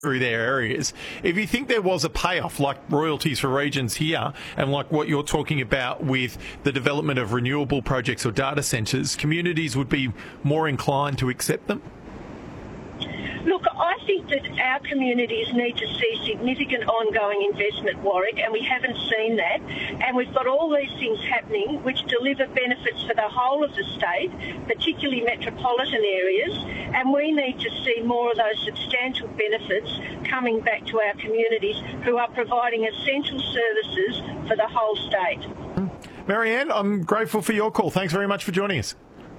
through their areas. If you think there was a payoff, like royalties for regions here, and like what you're talking about with the development of renewable projects or data centres, communities would be more inclined to accept them? Look, I think that our communities need to see significant ongoing investment, Warwick, and we haven't seen that. And we've got all these things happening which deliver benefits for the whole of the state, particularly metropolitan areas, and we need to see more of those substantial benefits coming back to our communities who are providing essential services for the whole state. Marianne, I'm grateful for your call. Thanks very much for joining us.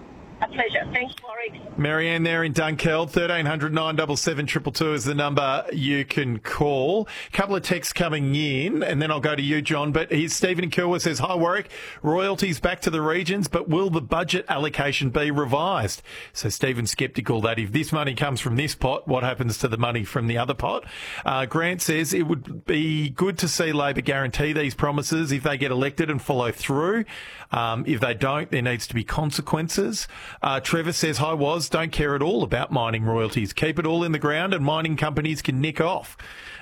A pleasure. Thanks, Warwick. Marianne there in Dunkeld, 1300 977 222 is the number you can call. Couple of texts coming in, and then I'll go to you, John. But here's Stephen in Kilwa says, hi, Warwick. Royalties back to the regions, but will the budget allocation be revised? So Stephen's sceptical that if this money comes from this pot, what happens to the money from the other pot? Grant says it would be good to see Labor guarantee these promises if they get elected and follow through. If they don't, there needs to be consequences. Trevor says, hi, Was, don't care at all about mining royalties. Keep it all in the ground and mining companies can nick off.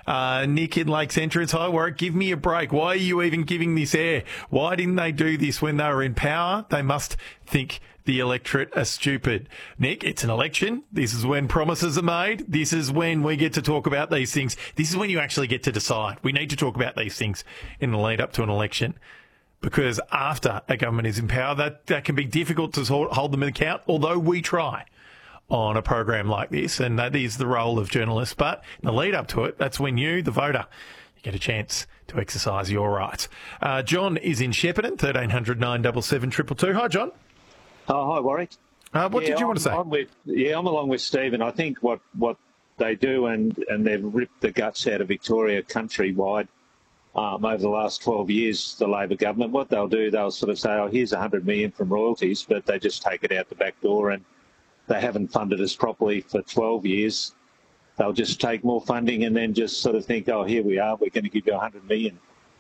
Nick in Lakes Entrance, hi, Warwick, give me a break. Why are you even giving this air? Why didn't they do this when they were in power? They must think the electorate are stupid. Nick, it's an election. This is when promises are made. This is when we get to talk about these things. This is when you actually get to decide. We need to talk about these things in the lead up to an election. Because after a government is in power, that can be difficult to hold them in account, although we try on a program like this, and that is the role of journalists. But in the lead up to it, that's when you, the voter, you get a chance to exercise your rights. John is in Shepparton, 1300 977 222. Hi, John. Oh, hi, Warwick. What did you want to say? I'm along with Stephen. I think what they do, and they've ripped the guts out of Victoria countrywide. Over the last 12 years, the Labor government, what they'll do, they'll sort of say, oh, here's 100 million from royalties, but they just take it out the back door and they haven't funded us properly for 12 years. They'll just take more funding and then just sort of think, oh, here we are, we're going to give you 100 million.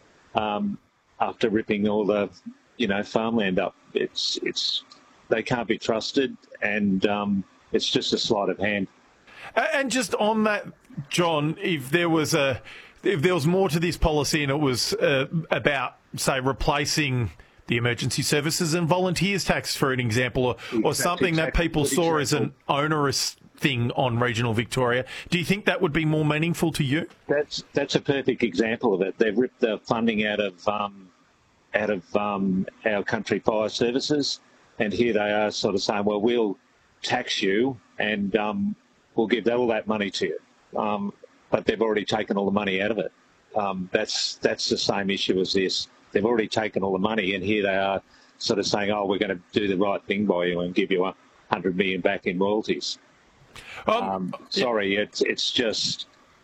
After ripping all the, farmland up. They can't be trusted, and it's just a sleight of hand. And just on that, John, if there was more to this policy and it was about, say, replacing the emergency services and volunteers tax, for an example, or something that people saw as an onerous thing on regional Victoria, do you think that would be more meaningful to you? That's a perfect example of it. They've ripped the funding out of our country fire services, and here they are sort of saying, well, we'll tax you and we'll give all that money to you. But they've already taken all the money out of it. That's the same issue as this. They've already taken all the money, and here they are sort of saying, oh, we're going to do the right thing by you and give you 100 million back in royalties. Sorry, it's just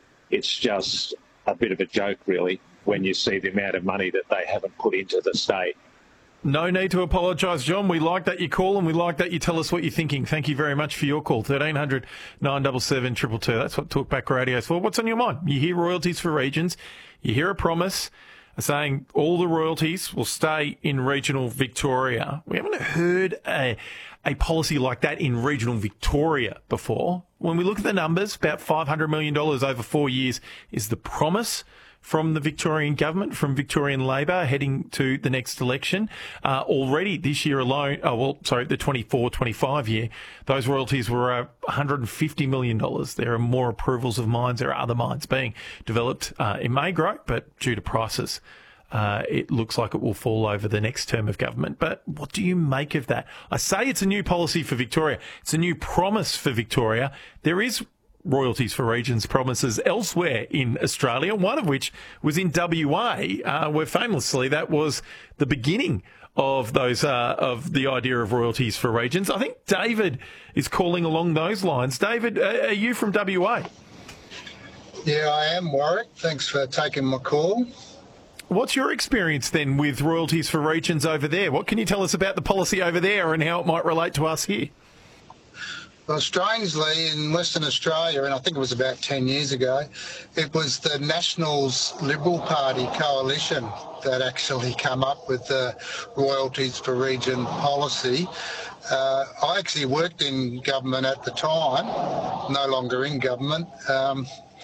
a bit of a joke, really, when you see the amount of money that they haven't put into the state. No need to apologise, John. We like that you call and we like that you tell us what you're thinking. Thank you very much for your call. 1300 977 222. That's what Talkback Radio is for. What's on your mind? You hear royalties for regions. You hear a promise saying all the royalties will stay in regional Victoria. We haven't heard a policy like that in regional Victoria before. When we look at the numbers, about $500 million over 4 years is the promise from the Victorian government, from Victorian Labor heading to the next election. Already this year alone, the 24-25 year, those royalties were $150 million. There are more approvals of mines. There are other mines being developed. It may grow, but due to prices, it looks like it will fall over the next term of government. But what do you make of that? I say it's a new policy for Victoria. It's a new promise for Victoria. There is royalties for regions promises elsewhere in Australia, one of which was in WA, where famously that was the beginning of those of the idea of royalties for regions. I think David is calling along those lines. David, are you from WA? Yeah, I am, Warwick. Thanks for taking my call. What's your experience then with royalties for regions over there? What can you tell us about the policy over there and how it might relate to us here? Well, strangely, in Western Australia, and I think it was about 10 years ago, it was the Nationals Liberal Party coalition that actually come up with the royalties for region policy. I actually worked in government at the time, no longer in government.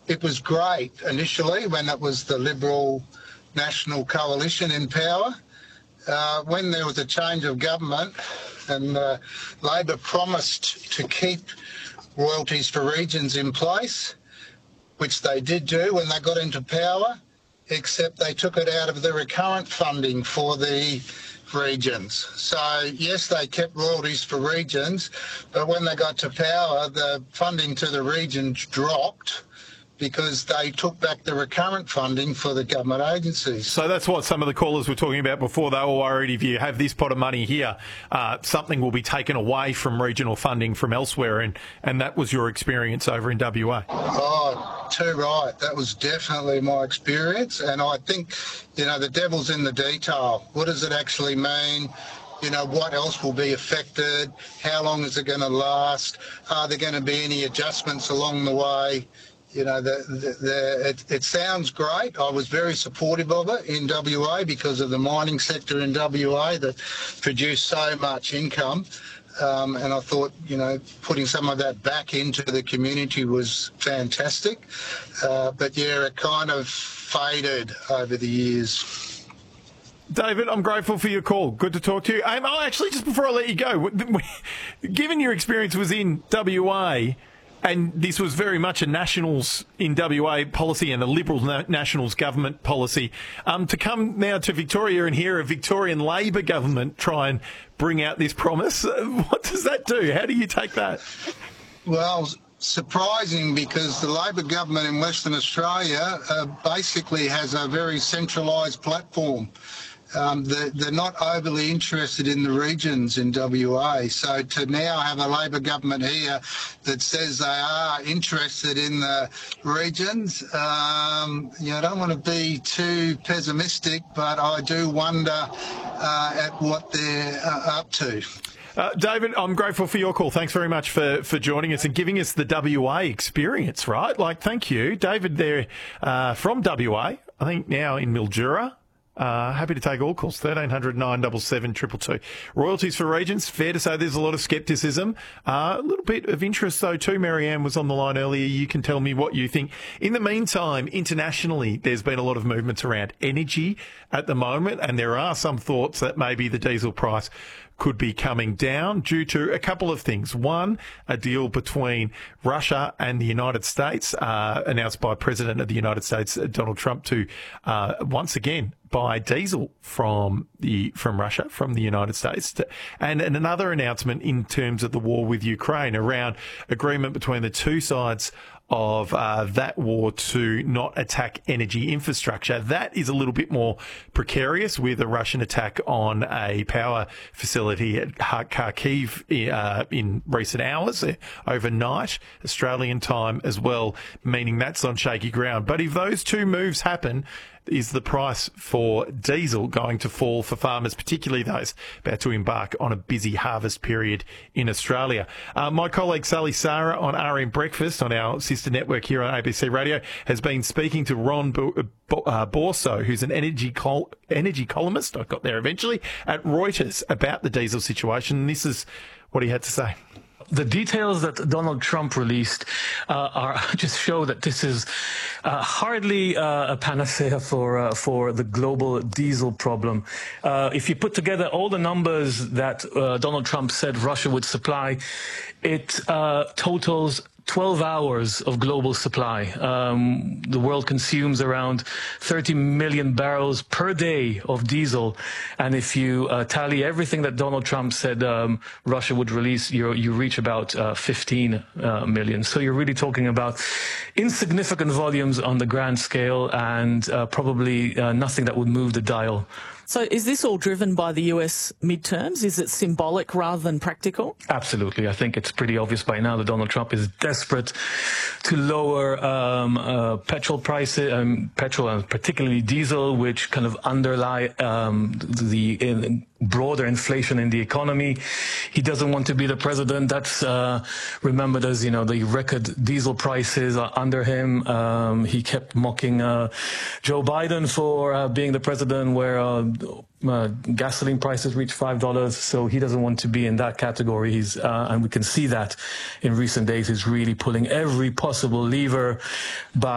it was great initially when it was the Liberal National Coalition in power. When there was a change of government and Labor promised to keep royalties for regions in place, which they did do when they got into power, except they took it out of the recurrent funding for the regions. So, yes, they kept royalties for regions, but when they got to power, the funding to the regions dropped because they took back the recurrent funding for the government agencies. So that's what some of the callers were talking about before. They were worried if you have this pot of money here, something will be taken away from regional funding from elsewhere, and that was your experience over in WA. Oh, too right. That was definitely my experience, and I think, the devil's in the detail. What does it actually mean? What else will be affected? How long is it going to last? Are there going to be any adjustments along the way? It sounds great. I was very supportive of it in WA because of the mining sector in WA that produced so much income. And I thought, putting some of that back into the community was fantastic. But yeah, it kind of faded over the years. David, I'm grateful for your call. Good to talk to you. Actually, just before I let you go, given your experience was in WA, and this was very much a Nationals in WA policy and a Liberal Nationals government policy, to come now to Victoria and hear a Victorian Labor government try and bring out this promise, what does that do? How do you take that? Well, surprising, because the Labor government in Western Australia basically has a very centralised platform. They're not overly interested in the regions in WA. So to now have a Labor government here that says they are interested in the regions, I don't want to be too pessimistic, but I do wonder at what they're up to. David, I'm grateful for your call. Thanks very much for joining us and giving us the WA experience, right? Thank you. David there from WA, I think now in Mildura. Happy to take all calls. 1300 977 222. Royalties for regions. Fair to say there's a lot of scepticism. A little bit of interest though too. Marianne was on the line earlier. You can tell me what you think. In the meantime, internationally, there's been a lot of movements around energy at the moment, and there are some thoughts that maybe the diesel price could be coming down due to a couple of things. One, a deal between Russia and the United States, announced by President of the United States, Donald Trump, to once again buy diesel from Russia, from the United States. And another announcement in terms of the war with Ukraine around agreement between the two sides of that war to not attack energy infrastructure. That is a little bit more precarious, with a Russian attack on a power facility at Kharkiv in recent hours, overnight, Australian time as well, meaning that's on shaky ground. But if those two moves happen, is the price for diesel going to fall for farmers, particularly those about to embark on a busy harvest period in Australia? My colleague Sally Sarah on RM Breakfast on our sister network here on ABC Radio has been speaking to Ron Borso, who's an energy columnist, I got there eventually, at Reuters about the diesel situation. And this is what he had to say. The details that Donald Trump released just show that this is hardly a panacea for the global diesel problem. If you put together all the numbers that Donald Trump said Russia would supply, it totals 12 hours of global supply. The world consumes around 30 million barrels per day of diesel. And if you tally everything that Donald Trump said Russia would release, you reach about 15 million. So you're really talking about insignificant volumes on the grand scale, and probably nothing that would move the dial. So is this all driven by the US midterms? Is it symbolic rather than practical? Absolutely. I think it's pretty obvious by now that Donald Trump is desperate to lower petrol prices, petrol and particularly diesel, which kind of underlie the broader inflation in the economy. He doesn't want to be the president. That's remembered as, the record diesel prices under him. He kept mocking Joe Biden for being the president where gasoline prices reached $5, so he doesn't want to be in that category. And we can see that in recent days. He's really pulling every possible lever by